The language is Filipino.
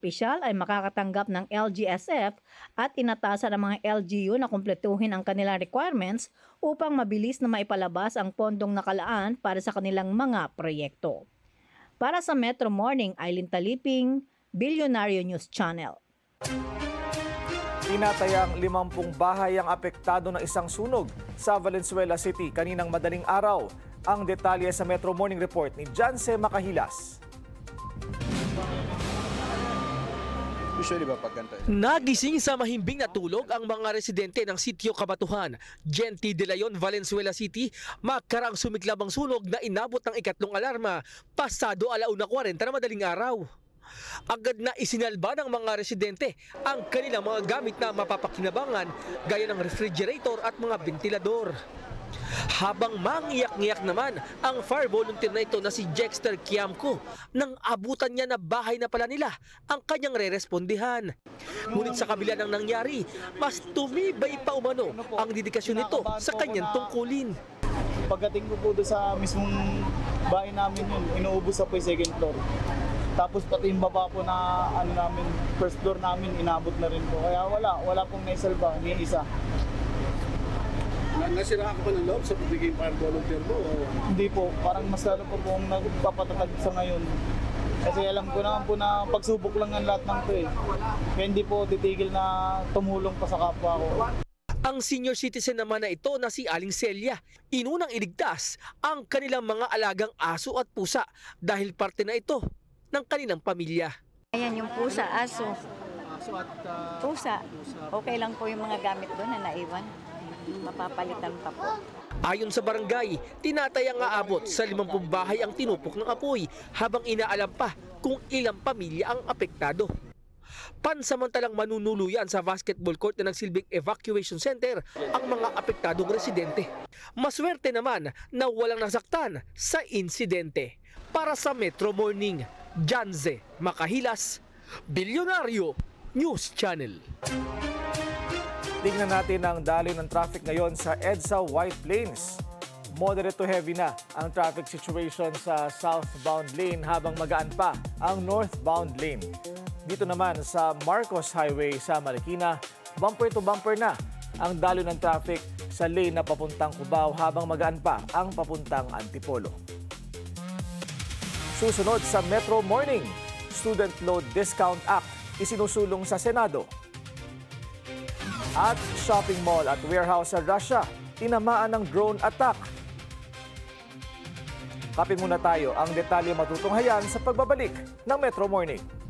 opisyal ay makakatanggap ng LGSF at inatasan ng mga LGU na kumpletuhin ang kanilang requirements upang mabilis na maipalabas ang pondong nakalaan para sa kanilang mga proyekto. Para sa Metro Morning, Aileen Taliping, Bilyonaryo News Channel. Tinatayang 50 bahay ang apektado ng isang sunog sa Valenzuela City kaninang madaling araw. Ang detalye sa Metro Morning Report ni Janse Makahilas. Nagising sa mahimbing na tulog ang mga residente ng Sitio Kabatuhan, Genti de Leon, Valenzuela City, makaraang sumiklab ang sunog na inabot ng ikatlong alarma pasado 1:40 na madaling araw. Agad na isinalba ng mga residente ang kanilang mga gamit na mapapakinabangan gaya ng refrigerator at mga ventilador. Habang mangiyak-ngiyak naman ang fire volunteer na ito na si Jexter Kiamco nang abutan niya na bahay na pala nila ang kanyang re-respondihan. Ngunit sa kabila ng nangyari, mas tumibay pa umano ang dedikasyon nito sa kanyang tungkulin. Pagdating ko po doon sa mismong bahay namin yun, inuubos sa po yung second floor. Tapos pati yung baba po na namin, first floor namin, inabot na rin po. Kaya wala pong naisalba, ni isa. Nasiraan ka pa ng loob sa pagiging fire volunteer mo? Hindi po, parang mas lalo po pong nagpapatatag sa ngayon. Kasi alam ko naman po na pagsubok lang ang lahat ng to eh. Kaya hindi po titigil na tumulong pa sa kapwa ko. Ang senior citizen naman na ito na si Aling Celia, inunang iligtas ang kanilang mga alagang aso at pusa dahil parte na ito ng kanilang pamilya. Ayan yung pusa, aso. Pusa. Okay lang po yung mga gamit doon na naiwan. Mapapalitan pa po. Ayon sa barangay, tinatayang aabot sa 50 bahay ang tinupok ng apoy habang inaalam pa kung ilang pamilya ang apektado. Pansamantalang manunuluyan sa basketball court na nagsilbing evacuation center ang mga apektadong residente. Maswerte naman na walang nasaktan sa insidente. Para sa Metro Morning, Janze Makahilas, Bilyonaryo News Channel. Tingnan natin ang daloy ng traffic ngayon sa EDSA White Plains. Moderate to heavy na ang traffic situation sa southbound lane habang magaan pa ang northbound lane. Dito naman sa Marcos Highway sa Marikina, bumper to bumper na ang daloy ng traffic sa lane na papuntang Cubao habang magaan pa ang papuntang Antipolo. Susunod sa Metro Morning, Student Loan Discount Act isinusulong sa Senado. At shopping mall at warehouse sa Russia, tinamaan ng drone attack. Kapin muna tayo ang detalye matutunghayan sa pagbabalik ng Metro Morning.